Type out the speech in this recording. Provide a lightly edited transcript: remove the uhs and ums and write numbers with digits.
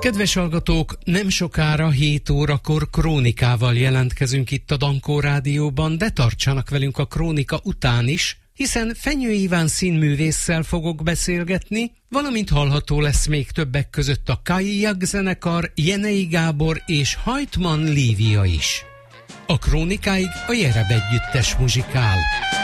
Kedves hallgatók, nem sokára 7 órakor krónikával jelentkezünk itt a Dankó Rádióban, de tartsanak velünk a krónika után is, hiszen Fenyő Iván színművésszel fogok beszélgetni, valamint hallható lesz még többek között a Kajjak zenekar, Jenei Gábor és Hajtman Lívia is. A krónikáig a Jereb együttes muzsikál.